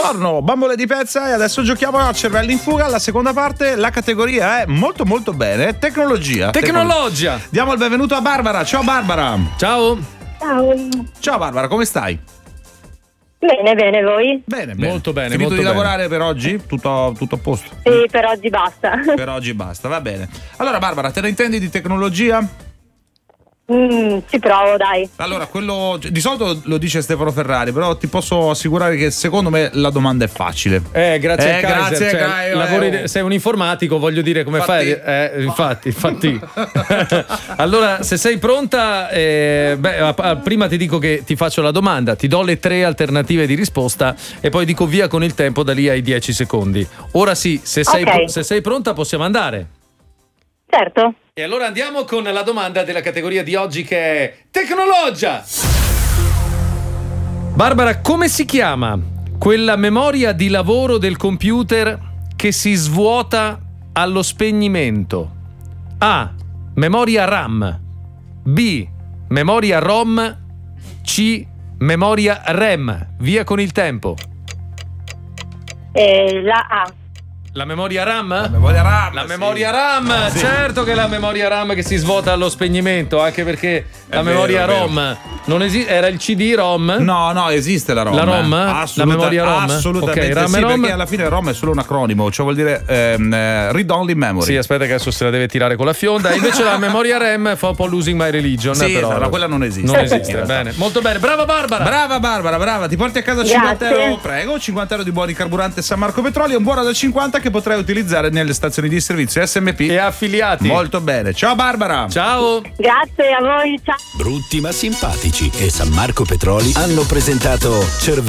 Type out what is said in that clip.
Buongiorno, bambole di pezza, e adesso giochiamo a Cervelli in fuga. La seconda parte, la categoria è molto molto bene, tecnologia. Diamo il benvenuto a Barbara. Ciao Barbara. Ciao. Ciao Barbara, come stai? Bene, voi? Bene. Molto bene. Finito molto di bene. lavorare per oggi? Tutto a posto? Sì, per oggi basta. Per oggi basta, va bene. Allora Barbara, te ne intendi di tecnologia? Ci provo, dai. Allora, quello di solito lo dice Stefano Ferrari, però ti posso assicurare che secondo me la domanda è facile. Grazie a Kaiser, grazie, lavori, sei un informatico, voglio dire, come fai? Infatti. Allora, se sei pronta, prima ti dico che ti faccio la domanda, ti do le 3 alternative di risposta e poi dico via con il tempo da lì ai 10 secondi. Ora sì, se sei pronta possiamo andare. Certo. E allora andiamo con la domanda della categoria di oggi, che è tecnologia. Barbara, come si chiama quella memoria di lavoro del computer che si svuota allo spegnimento? A. Memoria RAM. B. Memoria ROM. C. Memoria REM. Via con il tempo. La A. La memoria RAM? La memoria RAM, sì. Certo che è la memoria RAM che si svuota allo spegnimento, anche perché la memoria ROM non esiste. Era il CD-ROM? No, esiste la ROM. La ROM? La memoria ROM? Assolutamente, ok, RAM sì, e ROM. perché alla fine ROM è solo un acronimo, cioè vuol dire read only memory. Sì, aspetta che adesso se la deve tirare con la fionda. Invece la memoria RAM fa un po' Losing My Religion. Sì, però esatto, quella non esiste. Non esiste, bene. Molto bene, brava Barbara. Brava, ti porti a casa 50 euro, prego, 50 euro di buoni carburante San Marco Petrolio, un buono da 50 che potrai utilizzare nelle stazioni di servizio SMP e affiliati. Molto bene, ciao Barbara. Ciao. Grazie a voi, ciao. Brutti ma simpatici e San Marco Petroli hanno presentato Cervelli